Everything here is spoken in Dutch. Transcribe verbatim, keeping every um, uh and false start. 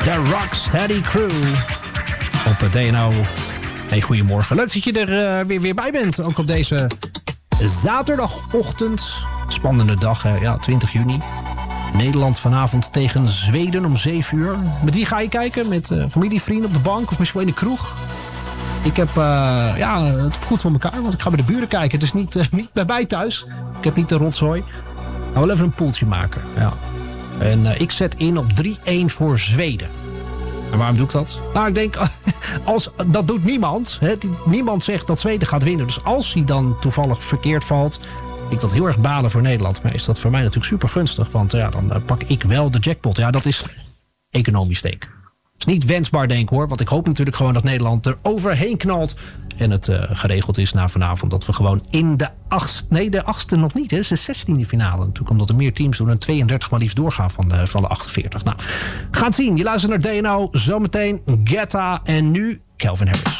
De Rocksteady Crew op D N O. Hey, goedemorgen. Leuk dat je er uh, weer, weer bij bent. Ook op deze zaterdagochtend. Spannende dag, hè? Ja, twintig juni. Nederland vanavond tegen Zweden om zeven uur. Met wie ga je kijken? Met uh, familie, vrienden op de bank of misschien wel in de kroeg? Ik heb uh, ja, het goed voor elkaar, want ik ga bij de buren kijken. Het is niet, uh, niet bij mij thuis. Ik heb niet de rotzooi. Maar wel even een poeltje maken. Ja. En uh, ik zet in op drie-een voor Zweden. En waarom doe ik dat? Nou, ik denk, als, dat doet niemand. Hè? Niemand zegt dat Zweden gaat winnen. Dus als hij dan toevallig verkeerd valt, vind ik dat heel erg balen voor Nederland. Maar is dat voor mij natuurlijk super gunstig. Want ja, dan uh, pak ik wel de jackpot. Ja, dat is economisch steek. Het is niet wensbaar, denk ik hoor. Want ik hoop natuurlijk gewoon dat Nederland er overheen knalt. En het uh, geregeld is na vanavond dat we gewoon in de achtste... Nee, de achtste nog niet. Hè. Het is de zestiende finale natuurlijk. Omdat er meer teams doen en tweeëndertig maar liefst doorgaan van de, van de achtenveertig. Nou, gaat zien. Je luistert naar D N O. Zometeen Guetta en nu Calvin Harris.